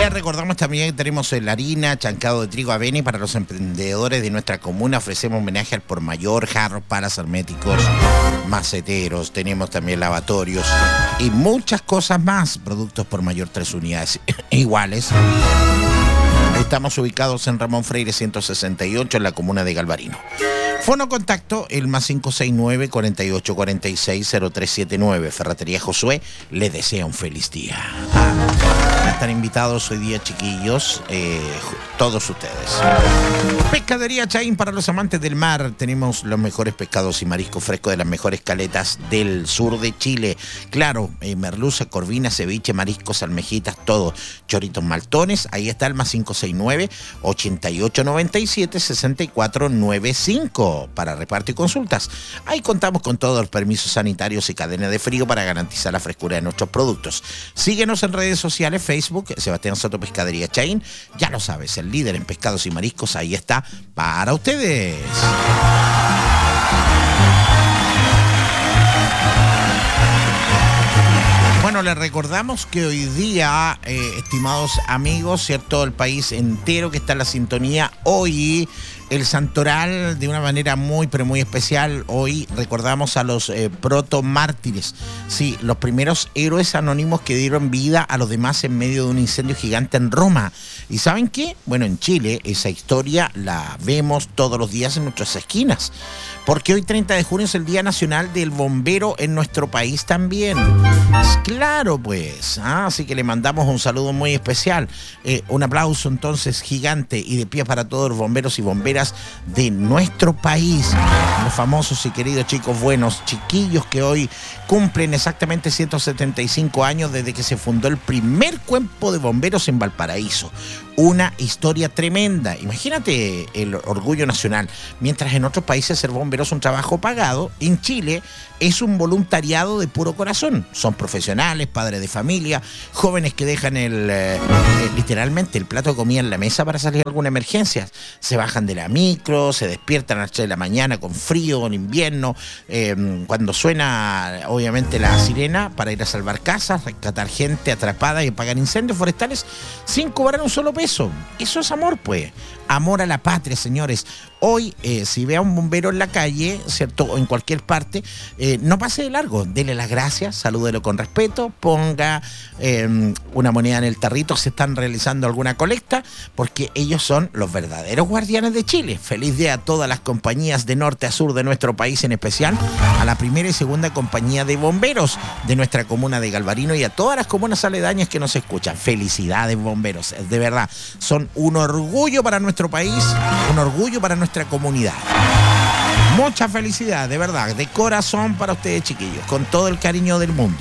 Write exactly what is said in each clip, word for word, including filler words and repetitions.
Les recordamos también que tenemos la harina, chancado de trigo avena, y para los emprendedores de nuestra comuna ofrecemos homenaje al por mayor, jarros, palas herméticos, maceteros, tenemos también lavatorios y muchas cosas más. Productos por mayor, tres unidades iguales. Estamos ubicados en Ramón Freire ciento sesenta y ocho en la comuna de Galvarino. Fono contacto, el más cinco seis nueve, cuarenta y ocho, cuarenta y seis, cero tres siete nueve. Ferretería Josué le desea un feliz día. Ah, están invitados hoy día, chiquillos, eh, todos ustedes. Pescadería Chaín, para los amantes del mar. Tenemos los mejores pescados y mariscos frescos de las mejores caletas del sur de Chile. Claro, eh, merluza, corvina, ceviche, mariscos, almejitas, todo. Choritos maltones, ahí está el más cinco seis nueve, ochenta y ocho noventa y siete, sesenta y cuatro noventa y cinco. Para reparto y consultas. Ahí contamos con todos los permisos sanitarios y cadena de frío para garantizar la frescura de nuestros productos. Síguenos en redes sociales, Facebook, Sebastián Soto Pescadería Chaín. Ya lo sabes, el líder en pescados y mariscos, ahí está para ustedes. Bueno, les recordamos que hoy día, eh, estimados amigos, ¿cierto? El país entero que está en la sintonía, hoy el santoral de una manera muy, pero muy especial. Hoy recordamos a los eh, protomártires, sí, los primeros héroes anónimos que dieron vida a los demás en medio de un incendio gigante en Roma. ¿Y saben qué? Bueno, en Chile esa historia la vemos todos los días en nuestras esquinas, porque hoy treinta de junio es el Día Nacional del Bombero en nuestro país también. Claro, pues, ¿ah? Así que le mandamos un saludo muy especial, eh, un aplauso entonces gigante y de pie para todos los bomberos y bomberas de nuestro país, los famosos y queridos chicos buenos, chiquillos que hoy cumplen exactamente ciento setenta y cinco años desde que se fundó el primer cuerpo de bomberos en Valparaíso. Una historia tremenda. Imagínate el orgullo nacional. Mientras en otros países ser bombero es un trabajo pagado, en Chile es un voluntariado de puro corazón. Son profesionales, padres de familia, jóvenes que dejan el eh, literalmente el plato de comida en la mesa para salir a alguna emergencia. Se bajan de la micro, se despiertan a las tres de la mañana con frío, en invierno, eh, cuando suena obviamente la sirena para ir a salvar casas, rescatar gente atrapada y apagar incendios forestales sin cobrar un solo peso. Eso es amor, pues. Amor a la patria, señores. Hoy, eh, si ve a un bombero en la calle, ¿cierto? O en cualquier parte, eh, no pase de largo. Dele las gracias, salúdelo con respeto, ponga eh, una moneda en el tarrito, se están realizando alguna colecta, porque ellos son los verdaderos guardianes de Chile. Feliz día a todas las compañías de norte a sur de nuestro país, en especial a la primera y segunda compañía de bomberos de nuestra comuna de Galvarino y a todas las comunas aledañas que nos escuchan. Felicidades, bomberos. De verdad, son un orgullo para nuestro país, un orgullo para nuestra comunidad. Mucha felicidad, de verdad, de corazón para ustedes, chiquillos, con todo el cariño del mundo.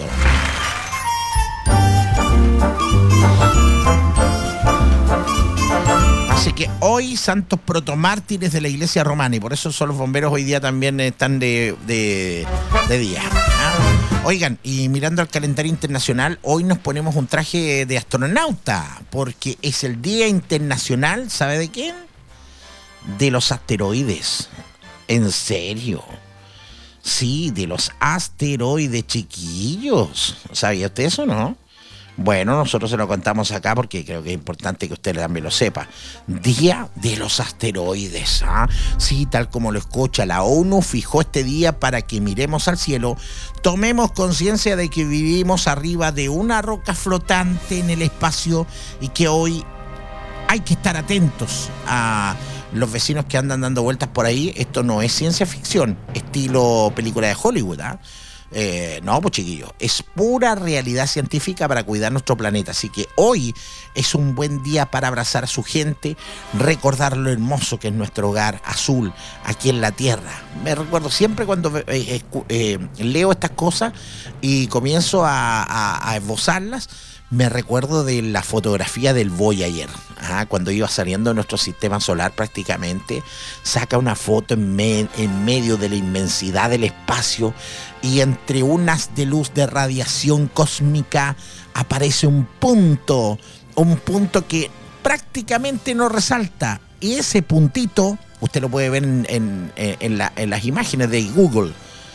Así que hoy santos protomártires de la iglesia romana, y por eso son los bomberos hoy día también están de, de, de día. ¿Ah? Oigan, y mirando al calendario internacional, hoy nos ponemos un traje de astronauta, porque es el Día Internacional, ¿sabe de qué? De los asteroides. ¿En serio? Sí, de los asteroides, chiquillos. ¿Sabía usted eso, no? Bueno, nosotros se lo contamos acá porque creo que es importante que usted también lo sepa. Día de los asteroides, ¿ah? Sí, tal como lo escucha, la ONU fijó este día para que miremos al cielo, tomemos conciencia de que vivimos arriba de una roca flotante en el espacio y que hoy hay que estar atentos a los vecinos que andan dando vueltas por ahí. Esto no es ciencia ficción, estilo película de Hollywood, ¿ah? Eh, no, pues chiquillos, es pura realidad científica para cuidar nuestro planeta. Así que hoy es un buen día para abrazar a su gente, recordar lo hermoso que es nuestro hogar azul aquí en la tierra. Me recuerdo siempre cuando eh, eh, eh, leo estas cosas y comienzo a, a, a esbozarlas, me recuerdo de la fotografía del Voyager, ¿ah? Cuando iba saliendo de nuestro sistema solar prácticamente, saca una foto en, me, en medio de la inmensidad del espacio y entre unas de luz de radiación cósmica aparece un punto, un punto que prácticamente no resalta. Y ese puntito, usted lo puede ver en, en, en, la, en las imágenes de Google.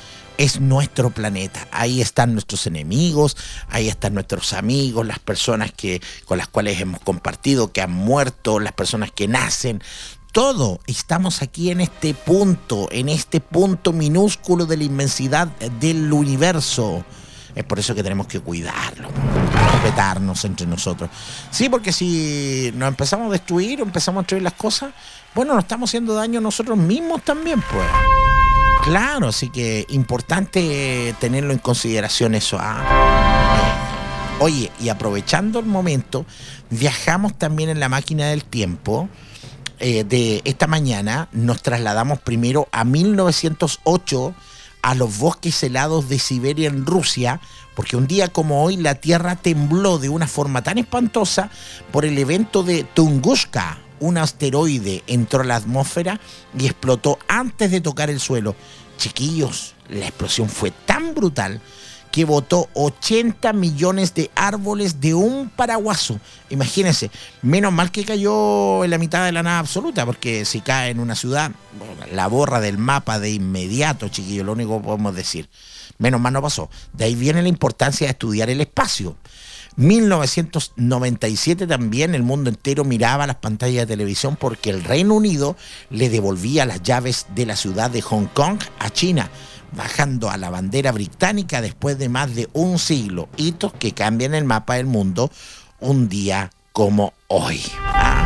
es nuestro planeta. Ahí están nuestros enemigos, ahí están nuestros amigos, las personas que, con las cuales hemos compartido, que han muerto, las personas que nacen. Todo, estamos aquí en este punto, en este punto minúsculo de la inmensidad del universo. Es por eso que tenemos que cuidarlo, respetarnos entre nosotros. Sí, porque si nos empezamos a destruir, empezamos a destruir las cosas, bueno, nos estamos haciendo daño a nosotros mismos también, pues. Claro, así que importante tenerlo en consideración eso. ¿Ah? Oye, y aprovechando el momento, viajamos también en la máquina del tiempo. Eh, de esta mañana nos trasladamos primero a mil novecientos ocho, a los bosques helados de Siberia en Rusia, porque un día como hoy la Tierra tembló de una forma tan espantosa por el evento de Tunguska. Un asteroide entró a la atmósfera y explotó antes de tocar el suelo. Chiquillos, la explosión fue tan brutal que botó ochenta millones de árboles de un paraguaso. Imagínense, menos mal que cayó en la mitad de la nada absoluta, porque si cae en una ciudad, bueno, la borra del mapa de inmediato, chiquillos, lo único que podemos decir. Menos mal no pasó. De ahí viene la importancia de estudiar el espacio. mil novecientos noventa y siete también el mundo entero miraba las pantallas de televisión porque el Reino Unido le devolvía las llaves de la ciudad de Hong Kong a China, bajando a la bandera británica después de más de un siglo. Hitos que cambian el mapa del mundo un día como hoy. ¿Ah?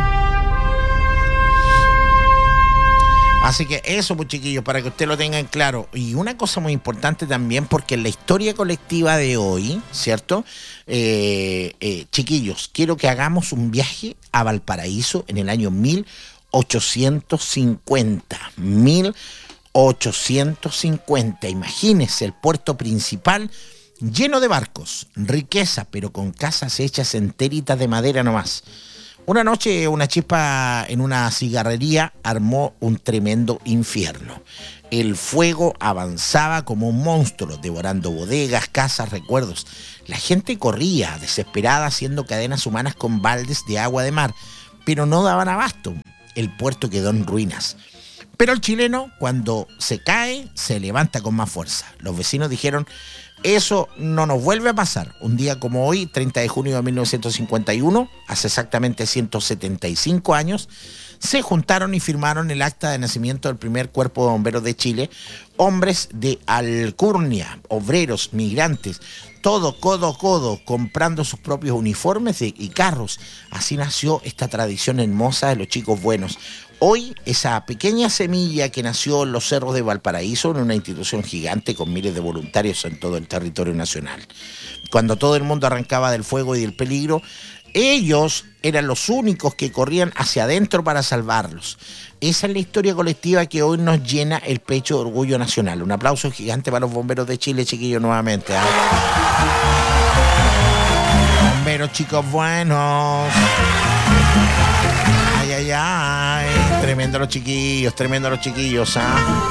Así que eso, pues, chiquillos, para que usted lo tenga en claro. Y una cosa muy importante también, porque en la historia colectiva de hoy, ¿cierto? Eh, eh, chiquillos, quiero que hagamos un viaje a Valparaíso en el año mil ochocientos cincuenta. mil ochocientos cincuenta. Imagínense el puerto principal lleno de barcos, riqueza, pero con casas hechas enteritas de madera nomás. Una noche una chispa en una cigarrería armó un tremendo infierno. El fuego avanzaba como un monstruo, devorando bodegas, casas, recuerdos. La gente corría, desesperada, haciendo cadenas humanas con baldes de agua de mar, pero no daban abasto. El puerto quedó en ruinas. Pero el chileno, cuando se cae, se levanta con más fuerza. Los vecinos dijeron: eso no nos vuelve a pasar. Un día como hoy, treinta de junio de mil novecientos cincuenta y uno, hace exactamente ciento setenta y cinco años, se juntaron y firmaron el acta de nacimiento del primer cuerpo de bomberos de Chile. Hombres de alcurnia, obreros, migrantes, todo codo a codo, comprando sus propios uniformes y carros. Así nació esta tradición hermosa de los chicos buenos. Hoy, esa pequeña semilla que nació en los cerros de Valparaíso, en una institución gigante con miles de voluntarios en todo el territorio nacional. Cuando todo el mundo arrancaba del fuego y del peligro, ellos eran los únicos que corrían hacia adentro para salvarlos. Esa es la historia colectiva que hoy nos llena el pecho de orgullo nacional. Un aplauso gigante para los bomberos de Chile, chiquillos, nuevamente. ¿eh? Bomberos, chicos buenos. Ay, ay, ay. Tremendo los chiquillos, tremendo los chiquillos, ¿ah?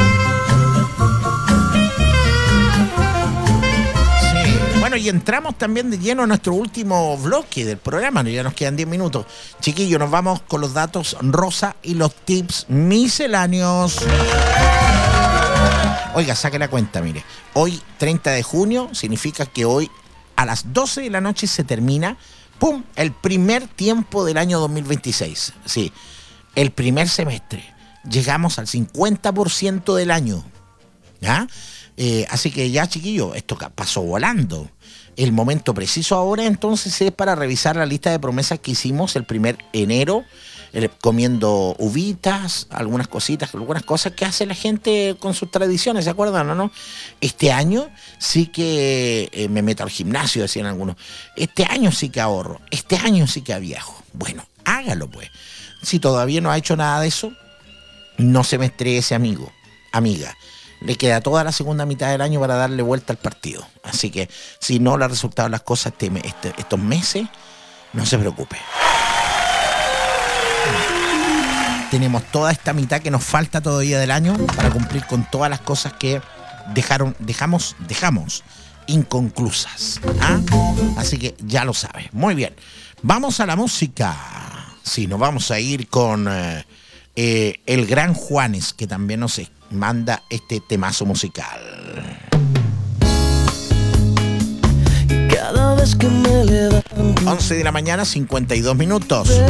Sí. Bueno, y entramos también de lleno a nuestro último bloque del programa, ya nos quedan diez minutos. Chiquillos, nos vamos con los datos rosa y los tips misceláneos. Oiga, saque la cuenta, mire. Hoy, treinta de junio, significa que hoy a las doce de la noche se termina, ¡pum!, el primer tiempo del año dos mil veintiséis. Sí. El primer semestre. Llegamos al cincuenta por ciento del año. ¿Ya? Eh, así que ya, chiquillos, esto pasó volando. El momento preciso ahora, entonces, es para revisar la lista de promesas que hicimos el primer enero, el, comiendo uvitas, algunas cositas, algunas cosas que hace la gente con sus tradiciones, ¿se acuerdan o no? Este año sí que eh, me meto al gimnasio, decían algunos. Este año sí que ahorro. Este año sí que viajo. Bueno, hágalo, pues. Si todavía no ha hecho nada de eso, no se me estrese, amigo, amiga. Le queda toda la segunda mitad del año para darle vuelta al partido. Así que si no le ha resultado las cosas este, este, estos meses, no se preocupe. Tenemos toda esta mitad que nos falta todavía del año para cumplir con todas las cosas que dejaron, dejamos, dejamos inconclusas. ¿Ah? Así que ya lo sabes. Muy bien. Vamos a la música. Sí, nos vamos a ir con eh, eh, el gran Juanes, que también nos manda este temazo musical. vez que me levanto. once de la mañana, cincuenta y dos minutos.